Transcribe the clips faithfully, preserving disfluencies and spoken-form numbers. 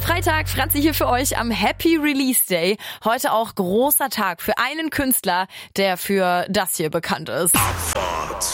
Freitag, Franzi hier für euch am Happy Release Day. Heute auch großer Tag für einen Künstler, der für das hier bekannt ist. Abfahrt.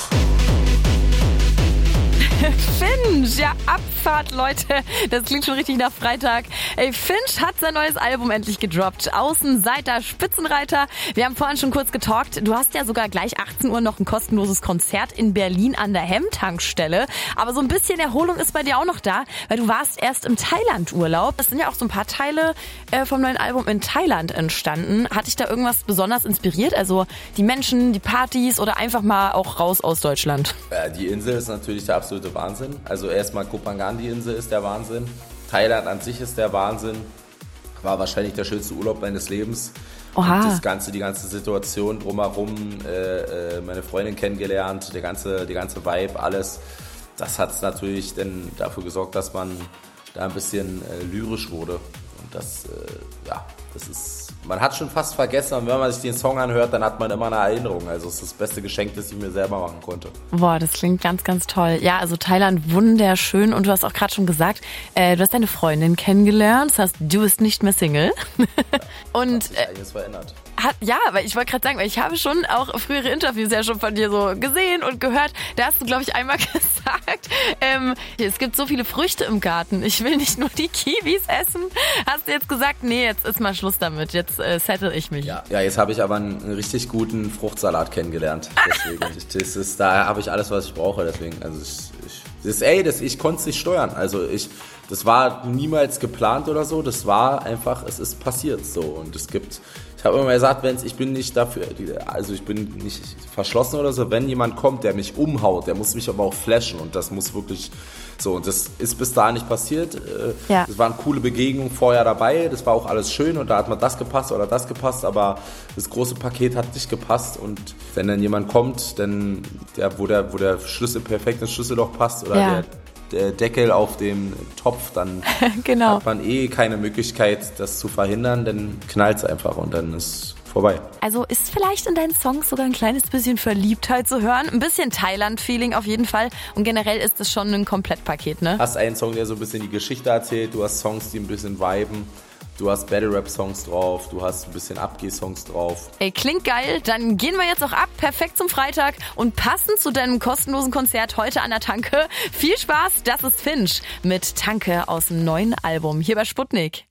Finch, ja, Abfahrt, Leute. Das klingt schon richtig nach Freitag. Ey, Finch hat sein neues Album endlich gedroppt. Außenseiter, Spitzenreiter. Wir haben vorhin schon kurz getalkt. Du hast ja sogar gleich achtzehn Uhr noch ein kostenloses Konzert in Berlin an der Hemm-Tankstelle. Aber so ein bisschen Erholung ist bei dir auch noch da, weil du warst erst im Thailand-Urlaub. Es sind ja auch so ein paar Teile äh, vom neuen Album in Thailand entstanden. Hat dich da irgendwas besonders inspiriert? Also die Menschen, die Partys oder einfach mal auch raus aus Deutschland? Ja, die Insel ist natürlich der absolute Wahnsinn. Also erstmal Kopangan, die Insel ist der Wahnsinn. Thailand an sich ist der Wahnsinn. War wahrscheinlich der schönste Urlaub meines Lebens. Oha. Und das ganze, die ganze Situation drumherum, äh, äh, meine Freundin kennengelernt, der ganze, die ganze Vibe, alles. Das hat natürlich dann dafür gesorgt, dass man da ein bisschen äh, lyrisch wurde. Und das, äh, ja, das ist, man hat schon fast vergessen, und wenn man sich den Song anhört, dann hat man immer eine Erinnerung. Also es ist das beste Geschenk, das ich mir selber machen konnte. Boah, das klingt ganz, ganz toll. Ja, also Thailand wunderschön und du hast auch gerade schon gesagt, äh, du hast deine Freundin kennengelernt, das heißt, du bist nicht mehr Single. Ja, und hat sich einiges verändert. Hat, ja, aber ich wollte gerade sagen, weil ich habe schon auch frühere Interviews ja schon von dir so gesehen und gehört. Da hast du, glaube ich, einmal gesagt, ähm, es gibt so viele Früchte im Garten. Ich will nicht nur die Kiwis essen. Hast du jetzt gesagt, nee, jetzt ist mal Schluss damit. Jetzt äh, settle ich mich. Ja, ja, jetzt habe ich aber einen richtig guten Fruchtsalat kennengelernt. Deswegen, ich, das ist, da habe ich alles, was ich brauche. Deswegen, also ich, ich das, ey, das, ich konnte es nicht steuern. Also ich, das war niemals geplant oder so. Das war einfach, es ist passiert so. Und es gibt, ich habe immer gesagt, wenn's, ich bin nicht dafür, also ich bin nicht verschlossen oder so. Wenn jemand kommt, der mich umhaut, der muss mich aber auch flashen. Und das muss wirklich so. Und das ist bis dahin nicht passiert. Ja. Das waren coole Begegnungen vorher dabei. Das war auch alles schön. Und da hat man das gepasst oder das gepasst. Aber das große Paket hat nicht gepasst. Und wenn dann jemand kommt, dann der, wo der, wo der Schlüssel perfekt ins Schlüsselloch passt oder Ja. der der Deckel auf dem Topf, dann Genau. hat man eh keine Möglichkeit, das zu verhindern, dann knallt es einfach und dann ist vorbei. Also ist vielleicht in deinen Songs sogar ein kleines bisschen Verliebtheit zu hören. Ein bisschen Thailand-Feeling auf jeden Fall. Und generell ist es schon ein Komplettpaket, ne? Du hast einen Song, der so ein bisschen die Geschichte erzählt, du hast Songs, die ein bisschen viben, du hast Battle-Rap-Songs drauf, du hast ein bisschen Abgeh-Songs drauf. Ey, klingt geil. Dann gehen wir jetzt auch ab. Perfekt zum Freitag. Und passend zu deinem kostenlosen Konzert heute an der Tanke. Viel Spaß, das ist Finch mit Tanke aus dem neuen Album hier bei Sputnik.